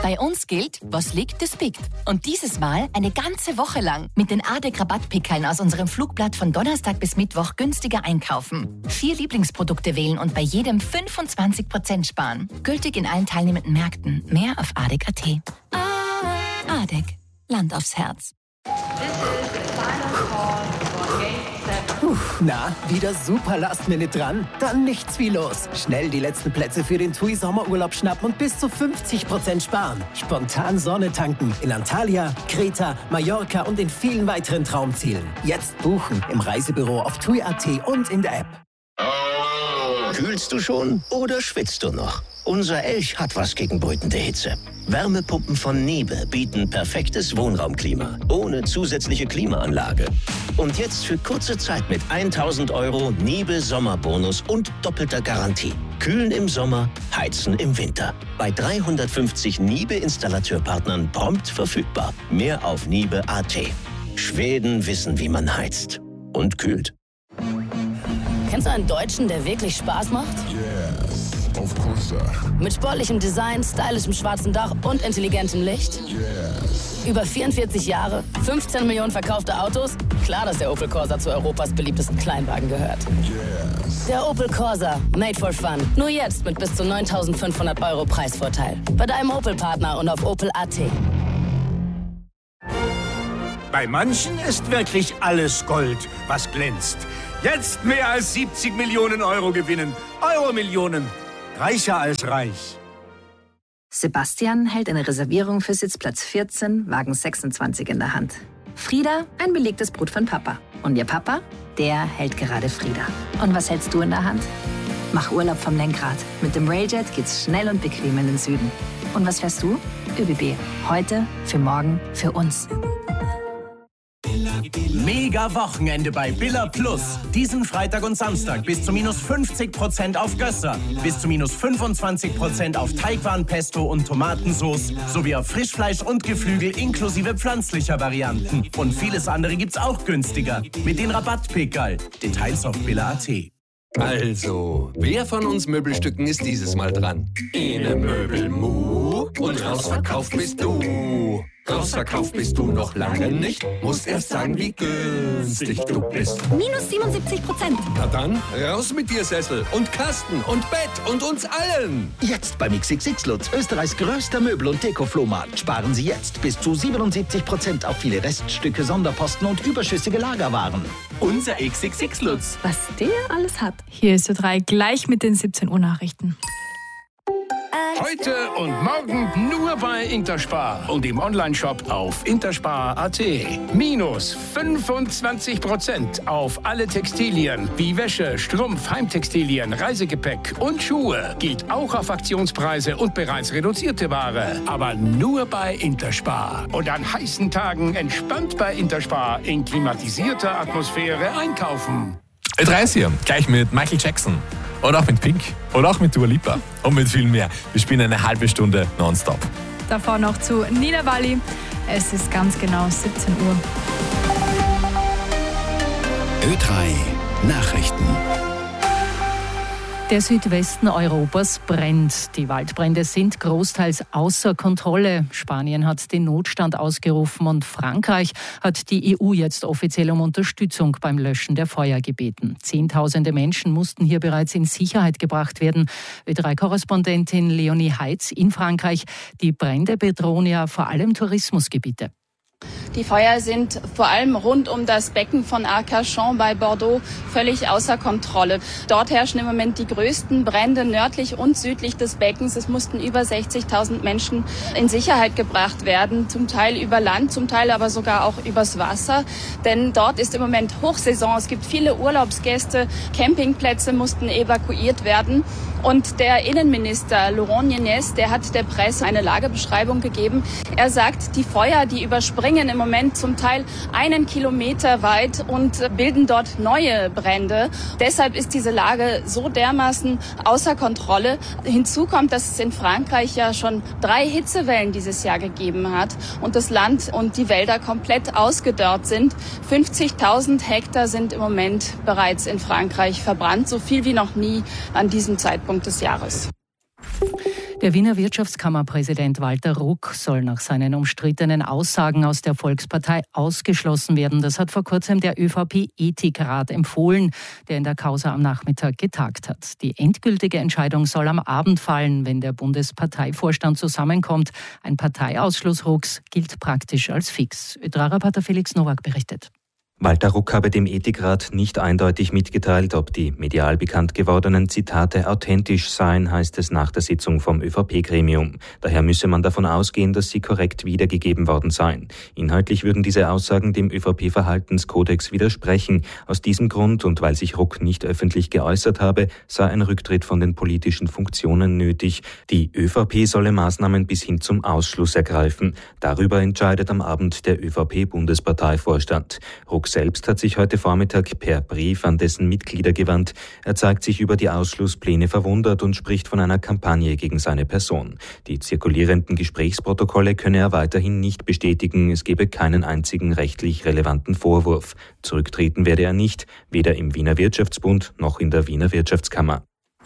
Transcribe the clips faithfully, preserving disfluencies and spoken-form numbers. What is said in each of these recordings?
Bei uns gilt, was liegt, das biegt. Und dieses Mal eine ganze Woche lang mit den A D E C-Rabattpickeln aus unserem Flugblatt von Donnerstag bis Mittwoch günstiger einkaufen. Vier Lieblingsprodukte wählen und bei jedem fünfundzwanzig Prozent sparen. Gültig in allen teilnehmenden Märkten. Mehr auf A D E C Punkt A T. A D E C. Land aufs Herz. Puh, na, wieder super Last-Minute dran? Dann nichts wie los. Schnell die letzten Plätze für den TUI Sommerurlaub schnappen und bis zu fünfzig Prozent sparen. Spontan Sonne tanken in Antalya, Kreta, Mallorca und in vielen weiteren Traumzielen. Jetzt buchen im Reisebüro auf TUI Punkt A T und in der App. Kühlst du schon oder schwitzt du noch? Unser Elch hat was gegen brütende Hitze. Wärmepumpen von Niebe bieten perfektes Wohnraumklima, ohne zusätzliche Klimaanlage. Und jetzt für kurze Zeit mit tausend Euro Niebe Sommerbonus und doppelter Garantie. Kühlen im Sommer, heizen im Winter. Bei dreihundertfünfzig Niebe-Installateurpartnern prompt verfügbar. Mehr auf Niebe Punkt A T. Schweden wissen, wie man heizt und kühlt. Kennst du einen Deutschen, der wirklich Spaß macht? Yes, of course. Mit sportlichem Design, stylischem schwarzen Dach und intelligentem Licht? Yes. Über vierundvierzig Jahre, fünfzehn Millionen verkaufte Autos? Klar, dass der Opel Corsa zu Europas beliebtesten Kleinwagen gehört. Yes. Der Opel Corsa, made for fun. Nur jetzt mit bis zu neuntausendfünfhundert Euro Preisvorteil. Bei deinem Opel-Partner und auf Opel Punkt A T. Bei manchen ist wirklich alles Gold, was glänzt. Jetzt mehr als siebzig Millionen Euro gewinnen. Euro-Millionen. Reicher als reich. Sebastian hält eine Reservierung für Sitzplatz vierzehn, Wagen sechsundzwanzig in der Hand. Frieda ein belegtes Brot von Papa. Und ihr Papa, der hält gerade Frieda. Und was hältst du in der Hand? Mach Urlaub vom Lenkrad. Mit dem Railjet geht's schnell und bequem in den Süden. Und was fährst du? ÖBB. Heute, für morgen, für uns. Mega Wochenende bei Billa Plus. Diesen Freitag und Samstag bis zu minus fünfzig Prozent auf Gösser, bis zu minus fünfundzwanzig Prozent auf Teigwaren-Pesto und Tomatensauce sowie auf Frischfleisch und Geflügel inklusive pflanzlicher Varianten. Und vieles andere gibt's auch günstiger mit den Rabattpickerl. Details auf Billa Punkt A T. Also, wer von uns Möbelstücken ist dieses Mal dran? Ene Möbel Mu und rausverkauft bist du. Rausverkauft bist du noch lange nicht. Musst erst sagen, wie günstig du bist. Minus siebenundsiebzig Prozent. Na dann, raus mit dir Sessel und Kasten und Bett und uns allen. Jetzt beim X X X Lutz, Österreichs größter Möbel- und Deko-Flohmarkt. Sparen Sie jetzt bis zu siebenundsiebzig Prozent auf viele Reststücke, Sonderposten und überschüssige Lagerwaren. Unser X X X Lutz. Was der alles hat. Hier ist Ö drei gleich mit den siebzehn Uhr Nachrichten. Heute und morgen nur bei Interspar und im Onlineshop auf interspar Punkt A T. Minus fünfundzwanzig Prozent auf alle Textilien wie Wäsche, Strumpf, Heimtextilien, Reisegepäck und Schuhe. Gilt auch auf Aktionspreise und bereits reduzierte Ware. Aber nur bei Interspar. Und an heißen Tagen entspannt bei Interspar in klimatisierter Atmosphäre einkaufen. Ö drei ist hier, gleich mit Michael Jackson. Oder auch mit Pink. Oder auch mit Dua Lipa. Und mit viel mehr. Wir spielen eine halbe Stunde nonstop. Davor noch zu Nina Walli. Es ist ganz genau siebzehn Uhr. Ö drei Nachrichten. Der Südwesten Europas brennt. Die Waldbrände sind großteils außer Kontrolle. Spanien hat den Notstand ausgerufen und Frankreich hat die E U jetzt offiziell um Unterstützung beim Löschen der Feuer gebeten. Zehntausende Menschen mussten hier bereits in Sicherheit gebracht werden. Ö drei Korrespondentin Leonie Heitz in Frankreich. Die Brände bedrohen ja vor allem Tourismusgebiete. Die Feuer sind vor allem rund um das Becken von Arcachon bei Bordeaux völlig außer Kontrolle. Dort herrschen im Moment die größten Brände nördlich und südlich des Beckens. Es mussten über sechzigtausend Menschen in Sicherheit gebracht werden, zum Teil über Land, zum Teil aber sogar auch übers Wasser. Denn dort ist im Moment Hochsaison. Es gibt viele Urlaubsgäste, Campingplätze mussten evakuiert werden. Und der Innenminister Laurent Nunez, der hat der Presse eine Lagebeschreibung gegeben. Er sagt, die Feuer, die überspringen im Moment zum Teil einen Kilometer weit und bilden dort neue Brände. Deshalb ist diese Lage so dermaßen außer Kontrolle. Hinzu kommt, dass es in Frankreich ja schon drei Hitzewellen dieses Jahr gegeben hat und das Land und die Wälder komplett ausgedörrt sind. fünfzigtausend Hektar sind im Moment bereits in Frankreich verbrannt, so viel wie noch nie an diesem Zeitpunkt des Jahres. Der Wiener Wirtschaftskammerpräsident Walter Ruck soll nach seinen umstrittenen Aussagen aus der Volkspartei ausgeschlossen werden. Das hat vor kurzem der Ö V P-Ethikrat empfohlen, der in der Causa am Nachmittag getagt hat. Die endgültige Entscheidung soll am Abend fallen, wenn der Bundesparteivorstand zusammenkommt. Ein Parteiausschluss Rucks gilt praktisch als fix. Ö drei Reporter Felix Nowak berichtet. Walter Ruck habe dem Ethikrat nicht eindeutig mitgeteilt, ob die medial bekannt gewordenen Zitate authentisch seien, heißt es nach der Sitzung vom Ö V P-Gremium. Daher müsse man davon ausgehen, dass sie korrekt wiedergegeben worden seien. Inhaltlich würden diese Aussagen dem Ö V P-Verhaltenskodex widersprechen. Aus diesem Grund und weil sich Ruck nicht öffentlich geäußert habe, sei ein Rücktritt von den politischen Funktionen nötig. Die Ö V P solle Maßnahmen bis hin zum Ausschluss ergreifen. Darüber entscheidet am Abend der Ö V P-Bundesparteivorstand. Ruck selbst hat sich heute Vormittag per Brief an dessen Mitglieder gewandt. Er zeigt sich über die Ausschlusspläne verwundert und spricht von einer Kampagne gegen seine Person. Die zirkulierenden Gesprächsprotokolle könne er weiterhin nicht bestätigen. Es gebe keinen einzigen rechtlich relevanten Vorwurf. Zurücktreten werde er nicht, weder im Wiener Wirtschaftsbund noch in der Wiener Wirtschaftskammer.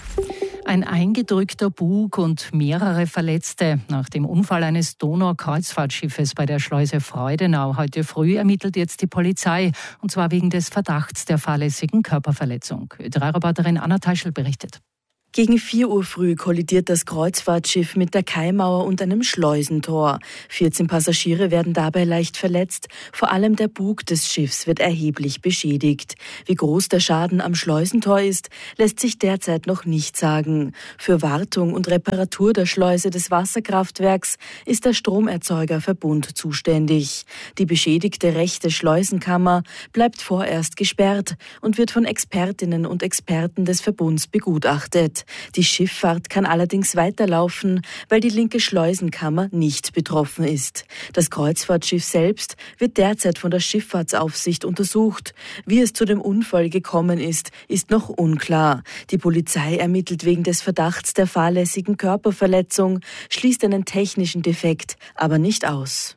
Ein eingedrückter Bug und mehrere Verletzte. Nach dem Unfall eines Donau-Kreuzfahrtschiffes bei der Schleuse Freudenau heute früh ermittelt jetzt die Polizei, und zwar wegen des Verdachts der fahrlässigen Körperverletzung. Ö drei Reporterin Anna Teichel berichtet. Gegen vier Uhr früh kollidiert das Kreuzfahrtschiff mit der Kaimauer und einem Schleusentor. vierzehn Passagiere werden dabei leicht verletzt. Vor allem der Bug des Schiffs wird erheblich beschädigt. Wie groß der Schaden am Schleusentor ist, lässt sich derzeit noch nicht sagen. Für Wartung und Reparatur der Schleuse des Wasserkraftwerks ist der Stromerzeugerverbund zuständig. Die beschädigte rechte Schleusenkammer bleibt vorerst gesperrt und wird von Expertinnen und Experten des Verbunds begutachtet. Die Schifffahrt kann allerdings weiterlaufen, weil die linke Schleusenkammer nicht betroffen ist. Das Kreuzfahrtschiff selbst wird derzeit von der Schifffahrtsaufsicht untersucht. Wie es zu dem Unfall gekommen ist, ist noch unklar. Die Polizei ermittelt wegen des Verdachts der fahrlässigen Körperverletzung, schließt einen technischen Defekt aber nicht aus.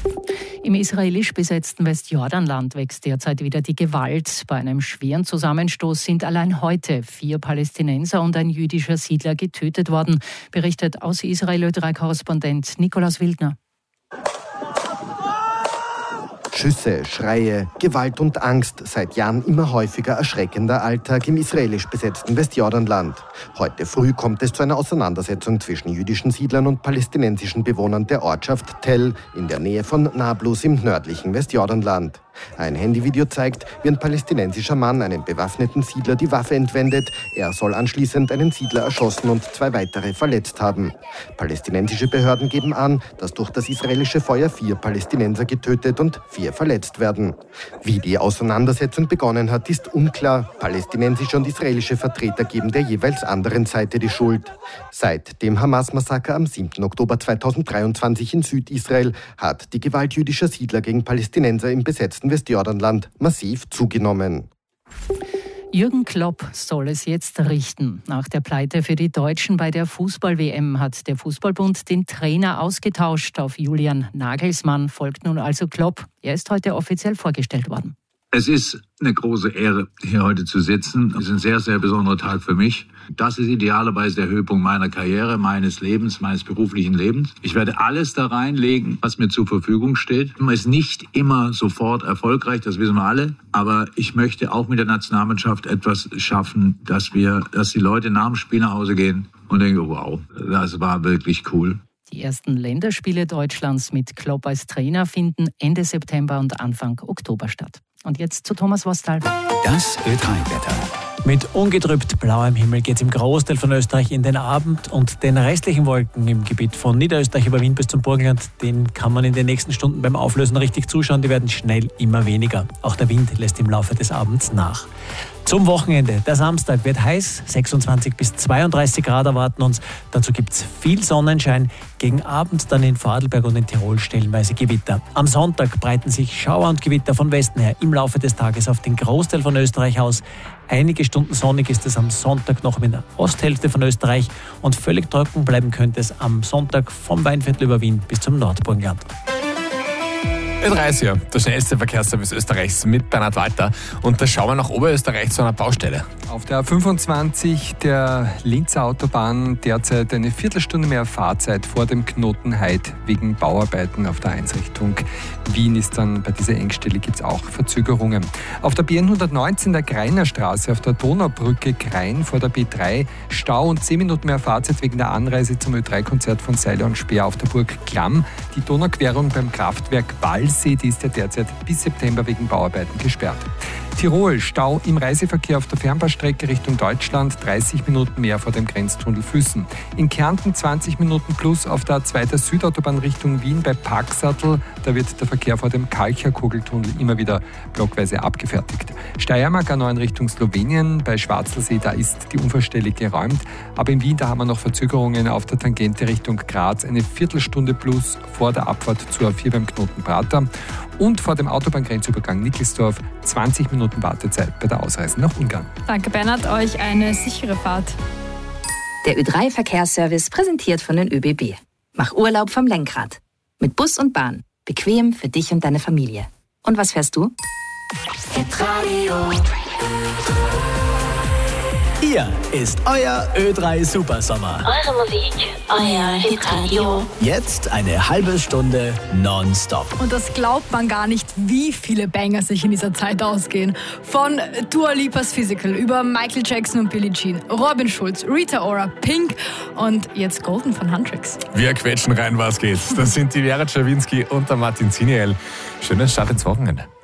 Im israelisch besetzten Westjordanland wächst derzeit wieder die Gewalt. Bei einem schweren Zusammenstoß sind allein heute vier Palästinenser und ein jüdischer Siedler getötet worden, berichtet aus Israel Ö drei Korrespondent Nikolaus Wildner. Schüsse, Schreie, Gewalt und Angst, seit Jahren immer häufiger erschreckender Alltag im israelisch besetzten Westjordanland. Heute früh kommt es zu einer Auseinandersetzung zwischen jüdischen Siedlern und palästinensischen Bewohnern der Ortschaft Tell in der Nähe von Nablus im nördlichen Westjordanland. Ein Handyvideo zeigt, wie ein palästinensischer Mann einen bewaffneten Siedler die Waffe entwendet. Er soll anschließend einen Siedler erschossen und zwei weitere verletzt haben. Palästinensische Behörden geben an, dass durch das israelische Feuer vier Palästinenser getötet und vier verletzt werden. Wie die Auseinandersetzung begonnen hat, ist unklar. Palästinensische und israelische Vertreter geben der jeweils anderen Seite die Schuld. Seit dem Hamas-Massaker am siebten Oktober zweitausenddreiundzwanzig in Südisrael hat die Gewalt jüdischer Siedler gegen Palästinenser im besetzten Westjordanland massiv zugenommen. Jürgen Klopp soll es jetzt richten. Nach der Pleite für die Deutschen bei der Fußball-W M hat der Fußballbund den Trainer ausgetauscht. Auf Julian Nagelsmann folgt nun also Klopp. Er ist heute offiziell vorgestellt worden. Es ist eine große Ehre, hier heute zu sitzen. Es ist ein sehr, sehr besonderer Tag für mich. Das ist idealerweise der Höhepunkt meiner Karriere, meines Lebens, meines beruflichen Lebens. Ich werde alles da reinlegen, was mir zur Verfügung steht. Man ist nicht immer sofort erfolgreich, das wissen wir alle. Aber ich möchte auch mit der Nationalmannschaft etwas schaffen, dass wir, dass die Leute nach dem Spiel nach Hause gehen und denken, wow, das war wirklich cool. Die ersten Länderspiele Deutschlands mit Klopp als Trainer finden Ende September und Anfang Oktober statt. Und jetzt zu Thomas Wostal. Das Ö drei Wetter. Mit ungetrübt blauem Himmel geht es im Großteil von Österreich in den Abend und den restlichen Wolken im Gebiet von Niederösterreich über Wien bis zum Burgenland, den kann man in den nächsten Stunden beim Auflösen richtig zuschauen. Die werden schnell immer weniger. Auch der Wind lässt im Laufe des Abends nach. Zum Wochenende. Der Samstag wird heiß, sechsundzwanzig bis zweiunddreißig Grad erwarten uns. Dazu gibt es viel Sonnenschein. Gegen Abend dann in Vorarlberg und in Tirol stellenweise Gewitter. Am Sonntag breiten sich Schauer und Gewitter von Westen her im Laufe des Tages auf den Großteil von Österreich aus. Einige Stunden sonnig ist es am Sonntag noch in der Osthälfte von Österreich und völlig trocken bleiben könnte es am Sonntag vom Weinviertel über Wien bis zum Nordburgenland. Ö drei ist hier, der schnellste Verkehrsservice Österreichs mit Bernhard Walter. Und da schauen wir nach Oberösterreich zu einer Baustelle. Auf der A fünfundzwanzig der Linzer Autobahn derzeit eine Viertelstunde mehr Fahrzeit vor dem Knoten Heid wegen Bauarbeiten auf der eins Richtung Wien ist dann bei dieser Engstelle gibt es auch Verzögerungen. Auf der B N hundertneunzehn der Greiner Straße auf der Donaubrücke Grein vor der B drei Stau und zehn Minuten mehr Fahrzeit wegen der Anreise zum Ö drei Konzert von Seiler und Speer auf der Burg Klamm. Die Donauquerung beim Kraftwerk Walsee, die ist ja derzeit bis September wegen Bauarbeiten gesperrt. Tirol, Stau im Reiseverkehr auf der Fernbahnstrecke Richtung Deutschland, dreißig Minuten mehr vor dem Grenztunnel Füssen. In Kärnten zwanzig Minuten plus auf der A zwei der Südautobahn Richtung Wien bei Parksattel. Da wird der Verkehr vor dem Kalcher-Kugeltunnel immer wieder blockweise abgefertigt. Steiermark A neun Richtung Slowenien bei Schwarzelsee, da ist die Unfallstelle geräumt. Aber in Wien, da haben wir noch Verzögerungen auf der Tangente Richtung Graz. Eine Viertelstunde plus vor der Abfahrt zur A vier beim Knoten Prater. Und vor dem Autobahngrenzübergang Nickelsdorf zwanzig Minuten Wartezeit bei der Ausreise nach Ungarn. Danke Bernhard, euch eine sichere Fahrt. Der Ö drei Verkehrsservice präsentiert von den ÖBB. Mach Urlaub vom Lenkrad. Mit Bus und Bahn. Bequem für dich und deine Familie. Und was fährst du? Hitradio. Hier ist euer Ö drei Supersommer. Eure Musik, euer Hitradio. Jetzt eine halbe Stunde nonstop. Und das glaubt man gar nicht, wie viele Banger sich in dieser Zeit ausgehen. Von Dua Lipas Physical über Michael Jackson und Billie Jean, Robin Schulz, Rita Ora, Pink und jetzt Golden von Huntrix. Wir quetschen rein, was geht. Das sind die Vera Czerwinski und der Martin Ziniel. Schönen Start ins Wochenende.